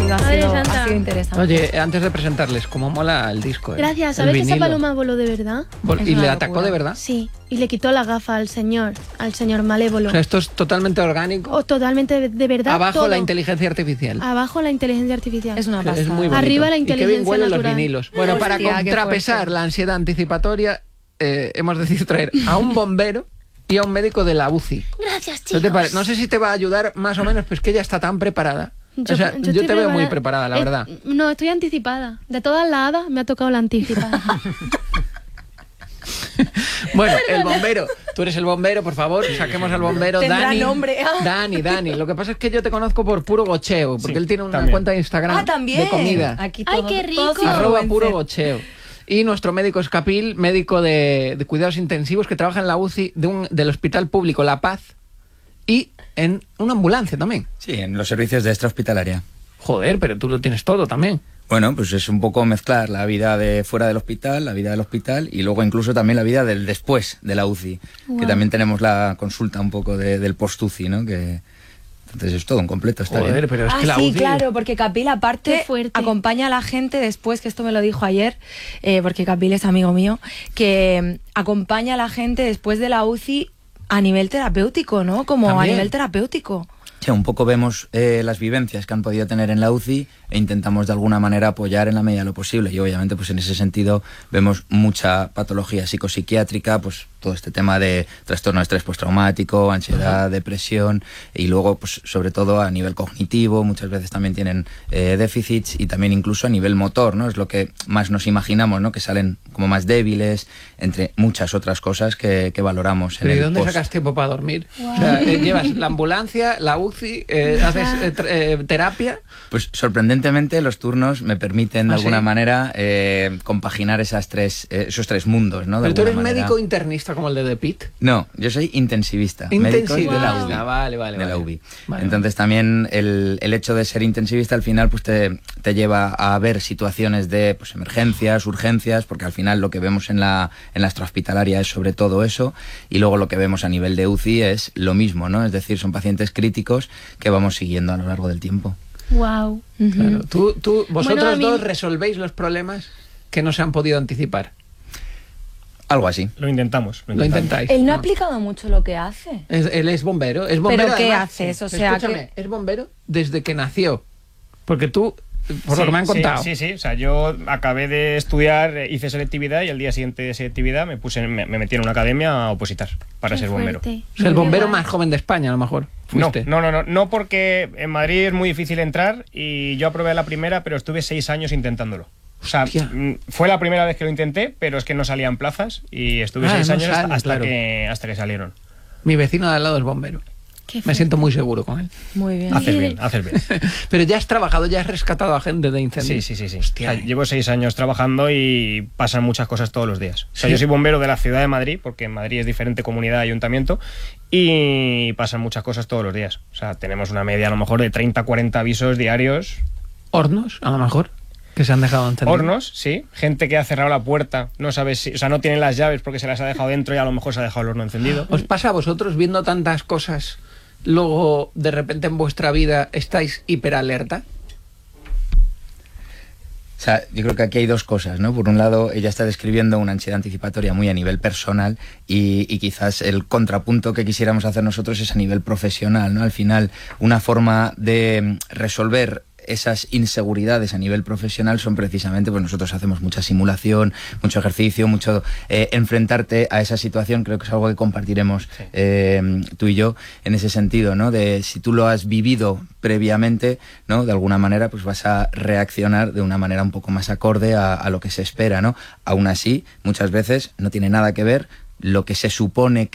sentido, ha sido interesante. Oye, antes de presentarles, cómo mola el disco. Gracias, ¿sabes que esa paloma voló de verdad? ¿Y le atacó de verdad? Sí, y le quitó la gafa al señor malévolo. O sea, esto es totalmente orgánico. O totalmente de verdad. Abajo todo. la inteligencia artificial. Abajo la inteligencia artificial. Es una pasada. Es muy bonito. Arriba la inteligencia y qué bien huelen natural. los vinilos. Bueno, Hostia, para contrapesar la ansiedad anticipatoria, hemos decidido traer a un bombero y a un médico de la UCI. Gracias, chicos. No sé si te va a ayudar más o menos, pero es que ella está tan preparada. Yo te veo muy preparada, la verdad. No, estoy anticipada. De todas las hadas me ha tocado la anticipada. Bueno, el bombero. Tú eres el bombero, por favor, saquemos al bombero. Tendrá nombre. Dani. Lo que pasa es que yo te conozco por Puro Gocheo, porque él tiene una cuenta de Instagram de comida. Aquí ¡Ay, qué rico! @Puro Gocheo. Y nuestro médico es Capil, médico de cuidados intensivos que trabaja en la UCI del Hospital Público La Paz y en una ambulancia también. Sí, en los servicios de extrahospitalaria. Joder, pero tú lo tienes todo también. Bueno, pues es un poco mezclar la vida de fuera del hospital, la vida del hospital y luego incluso también la vida del después de la UCI, que también tenemos la consulta un poco del post-UCI, ¿no? Que entonces es todo un completo, está bien. Pero es que la sí, UCI... claro, porque Capil aparte acompaña a la gente después, que esto me lo dijo ayer, porque Capil es amigo mío, que acompaña a la gente después de la UCI a nivel terapéutico, ¿no? Como ¿también? A nivel terapéutico. Sí, un poco vemos las vivencias que han podido tener en la UCI e intentamos de alguna manera apoyar en la medida de lo posible. Y obviamente pues en ese sentido vemos mucha patología psicopsiquiátrica, pues todo este tema de trastorno de estrés postraumático, ansiedad, depresión y luego pues sobre todo a nivel cognitivo, muchas veces también tienen déficits y también incluso a nivel motor, ¿no? Es lo que más nos imaginamos, ¿no? Que salen como más débiles, entre muchas otras cosas que valoramos. ¿Pero y dónde sacas tiempo para dormir? Wow. O sea, llevas la ambulancia, la UCI, haces terapia. Pues sorprendentemente los turnos me permiten de alguna manera compaginar esos tres mundos, ¿no? ¿Pero tú eres médico internista como el de The Pit? No, yo soy intensivista. Médico de la UBI. Vale. De la UBI. Vale. Entonces también el hecho de ser intensivista al final pues te lleva a ver situaciones de pues, emergencias, urgencias, porque al final lo que vemos en la extrahospitalaria es sobre todo eso, y luego lo que vemos a nivel de UCI es lo mismo, ¿no? Es decir, son pacientes críticos que vamos siguiendo a lo largo del tiempo. Wow. Claro. Vosotros dos resolvéis los problemas que no se han podido anticipar. Algo así. Lo intentamos. Lo intentáis. Él no ha aplicado mucho lo que hace. Él es bombero. ¿Pero qué además, haces? O sea, escúchame, es bombero desde que nació. Porque tú, por lo que me han contado. Sí. O sea, yo acabé de estudiar, hice selectividad y al día siguiente de selectividad me metí en una academia a opositar para ser bombero. O sea, el bombero más joven de España, a lo mejor. ¿Fuiste? No, porque en Madrid es muy difícil entrar y yo aprobé la primera, pero estuve 6 años intentándolo. O sea, fue la primera vez que lo intenté, pero es que no salían plazas y estuve 6 años hasta que salieron. Mi vecino de al lado es bombero. Me siento muy seguro con él. Muy bien. Haces bien. Pero ya has trabajado, ya has rescatado a gente de incendios. Sí. Hostia, llevo 6 años trabajando y pasan muchas cosas todos los días. O sea, yo soy bombero de la ciudad de Madrid, porque en Madrid es diferente comunidad, ayuntamiento, y pasan muchas cosas todos los días. O sea, tenemos una media a lo mejor de 30, 40 avisos diarios. ¿Hornos, a lo mejor? Que se han dejado encendidos. Hornos, sí. Gente que ha cerrado la puerta, no sabes si, o sea, no tienen las llaves porque se las ha dejado dentro y a lo mejor se ha dejado el horno encendido. ¿Os pasa a vosotros viendo tantas cosas, luego de repente en vuestra vida estáis hiperalerta? O sea, yo creo que aquí hay dos cosas, ¿no? Por un lado, ella está describiendo una ansiedad anticipatoria muy a nivel personal y quizás el contrapunto que quisiéramos hacer nosotros es a nivel profesional, ¿no? Al final, una forma de resolver esas inseguridades a nivel profesional son precisamente, pues nosotros hacemos mucha simulación, mucho ejercicio, mucho enfrentarte a esa situación. Creo que es algo que compartiremos tú y yo en ese sentido, ¿no? De si tú lo has vivido previamente, ¿no? De alguna manera pues vas a reaccionar de una manera un poco más acorde a lo que se espera, ¿no? Aún así, muchas veces no tiene nada que ver lo que se supone que